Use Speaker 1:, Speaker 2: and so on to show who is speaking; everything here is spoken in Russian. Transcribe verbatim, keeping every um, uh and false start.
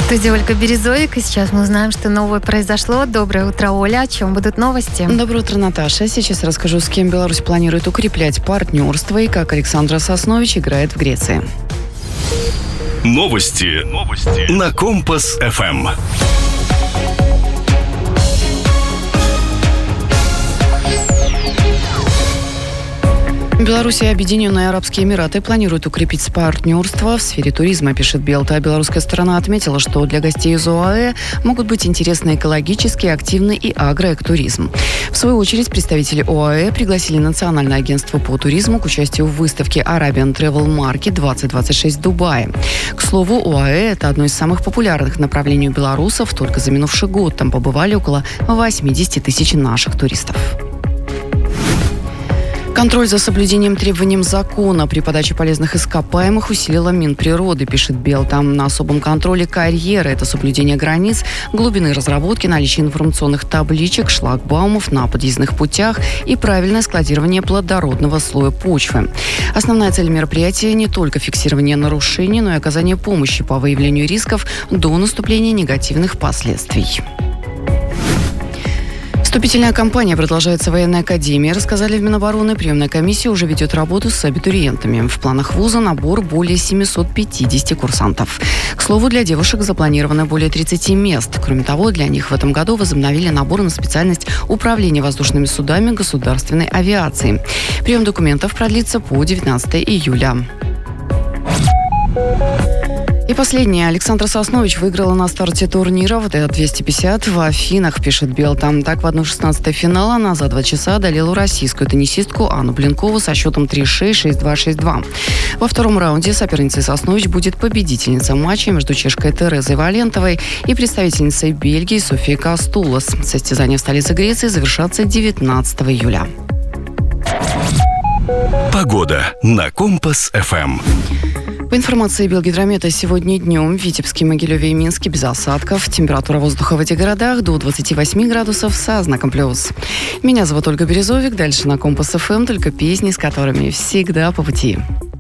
Speaker 1: В студии Ольга Березовик, и сейчас мы узнаем, что новое произошло. Доброе утро, Оля. О чем будут новости?
Speaker 2: Доброе утро, Наташа. Сейчас расскажу, с кем Беларусь планирует укреплять партнерство и как Александр Соснович играет в Греции.
Speaker 3: Новости. Новости. На Компас-ФМ.
Speaker 2: Беларусь и Объединенные Арабские Эмираты планируют укрепить партнерство в сфере туризма, пишет Белта. Белорусская сторона отметила, что для гостей из ОАЭ могут быть интересны экологический, активный и агроэктуризм. В свою очередь, представители ОАЭ пригласили Национальное агентство по туризму к участию в выставке Arabian Travel Market двадцать двадцать шесть в Дубае. К слову, ОАЭ – это одно из самых популярных направлений у белорусов. Только за минувший год там побывали около восемьдесят тысяч наших туристов. Контроль за соблюдением требований закона при подаче полезных ископаемых усилила Минприроды, пишет Белта. На особом контроле карьеры – это соблюдение границ, глубины разработки, наличие информационных табличек, шлагбаумов на подъездных путях и правильное складирование плодородного слоя почвы. Основная цель мероприятия – не только фиксирование нарушений, но и оказание помощи по выявлению рисков до наступления негативных последствий. Вступительная кампания продолжается в военной академии, рассказали в Минобороны. Приемная комиссия уже ведет работу с абитуриентами. В планах вуза набор более семьсот пятьдесят курсантов. К слову, для девушек запланировано более тридцати мест. Кроме того, для них в этом году возобновили набор на специальность управления воздушными судами государственной авиации. Прием документов продлится по девятнадцатое июля. И последнее. Александр Соснович выиграла на старте турнира в Т двести пятьдесят в Афинах, пишет Белта. Так, в одна шестнадцатая финала она за два часа одолела российскую теннисистку Анну Блинкову со счетом три шесть, шесть два, шесть два. Во втором раунде соперницей Соснович будет победительница матча между чешкой Терезой Валентовой и представительницей Бельгии Софией Кастулас. Состязания в столице Греции завершатся девятнадцатого июля.
Speaker 3: Погода на Компас-ФМ.
Speaker 2: По информации Белгидромета, сегодня днем в Витебске, Могилеве и Минске без осадков. Температура воздуха в этих городах до двадцати восьми градусов со знаком плюс. Меня зовут Ольга Березовик. Дальше на Компас-ФМ только песни, с которыми всегда по пути.